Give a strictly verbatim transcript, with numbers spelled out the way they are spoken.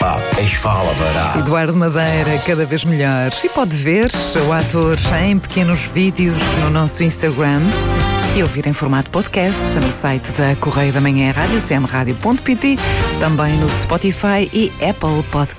Pá, eis fala, verdade. Eduardo Madeira, cada vez melhor. E pode ver o ator em pequenos vídeos no nosso Instagram e ouvir em formato podcast no site da Correio da Manhã, rádio c m rádio ponto p t, também no Spotify e Apple Podcast.